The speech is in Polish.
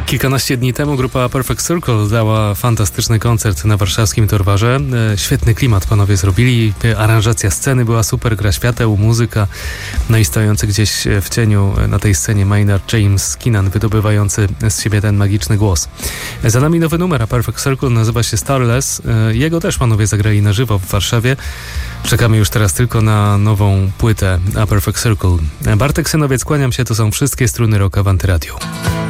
Kilkanaście dni temu grupa Perfect Circle dała fantastyczny koncert na warszawskim Torwarze. Świetny klimat panowie zrobili, aranżacja sceny była super, gra świateł, muzyka, no i stojący gdzieś w cieniu na tej scenie Maynard James Keenan, wydobywający z siebie ten magiczny głos. Za nami nowy numer, a Perfect Circle nazywa się Starless. Jego też panowie zagrali na żywo w Warszawie. Czekamy już teraz tylko na nową płytę A Perfect Circle. Bartek Synowiec, kłaniam się, to są wszystkie struny rocka w Antyradiu.